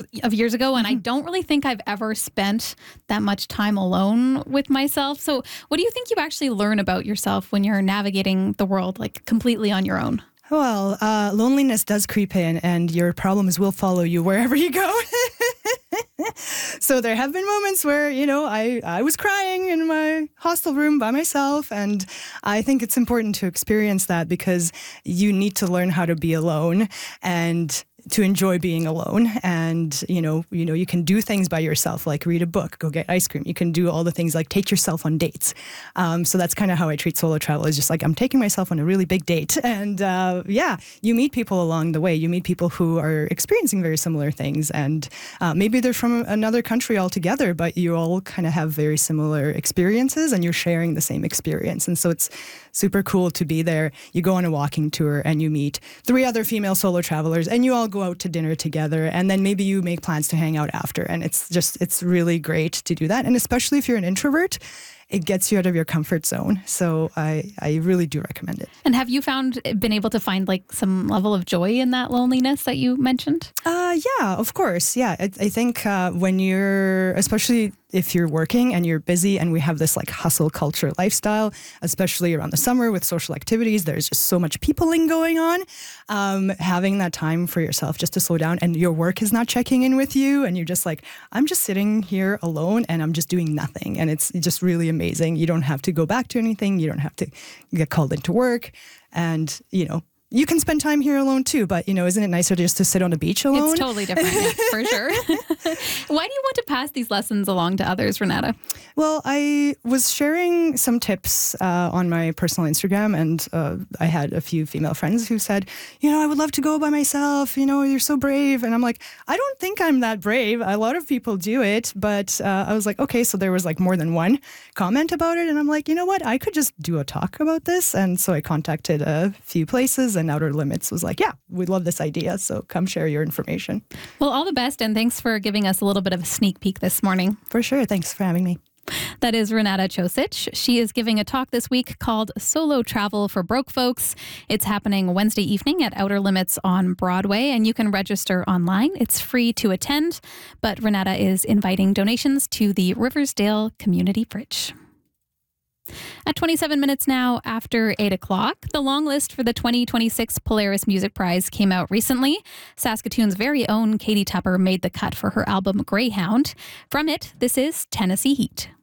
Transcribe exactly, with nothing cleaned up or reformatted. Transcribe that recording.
of years ago, and mm-hmm. I don't really think I've ever spent that much time alone with myself. So what do you think you actually learn about yourself when you're navigating the world like completely on your own? Well, uh, loneliness does creep in, and your problems will follow you wherever you go. So there have been moments where, you know, I, I was crying in my hostel room by myself, and I think it's important to experience that because you need to learn how to be alone and to enjoy being alone. And, you know, you know, you can do things by yourself, like read a book, go get ice cream. You can do all the things like take yourself on dates. Um, so that's kind of how I treat solo travel, is just like I'm taking myself on a really big date. And uh, yeah, you meet people along the way. You meet people who are experiencing very similar things. And uh, maybe they're from another country altogether, but you all kind of have very similar experiences and you're sharing the same experience. And so it's super cool to be there. You go on a walking tour and you meet three other female solo travelers and you all go out to dinner together, and then maybe you make plans to hang out after. And it's just, it's really great to do that. And especially if you're an introvert, it gets you out of your comfort zone. So I, I really do recommend it. And have you found, been able to find like some level of joy in that loneliness that you mentioned? Uh, yeah, of course. Yeah. I, I think uh, when you're, especially if you're working and you're busy and we have this like hustle culture lifestyle, especially around the summer with social activities, there's just so much peopling going on. Um, having that time for yourself just to slow down, and your work is not checking in with you, and you're just like, I'm just sitting here alone and I'm just doing nothing. And it's just really amazing. You don't have to go back to anything. You don't have to get called into work. And, you know, you can spend time here alone too, but, you know, isn't it nicer just to sit on a beach alone? It's totally different, yeah, for sure. Why do you want to pass these lessons along to others, Renata? Well, I was sharing some tips uh, on my personal Instagram, and uh, I had a few female friends who said, you know, I would love to go by myself. You know, you're so brave. And I'm like, I don't think I'm that brave. A lot of people do it. But uh, I was like, okay, so there was like more than one comment about it. And I'm like, you know what? I could just do a talk about this. And so I contacted a few places, and Outer Limits was like, yeah, we love this idea. So come share your information. Well, all the best. And thanks for giving us a little bit of a sneak peek this morning. For sure. Thanks for having me. That is Renata Chosic. She is giving a talk this week called Solo Travel for Broke Folks. It's happening Wednesday evening at Outer Limits on Broadway, and you can register online. It's free to attend, but Renata is inviting donations to the Riversdale Community Fridge. At twenty-seven minutes now after eight o'clock, the long list for the twenty twenty-six Polaris Music Prize came out recently. Saskatoon's very own Katie Tupper made the cut for her album Greyhound. From it, this is Tennessee Heat.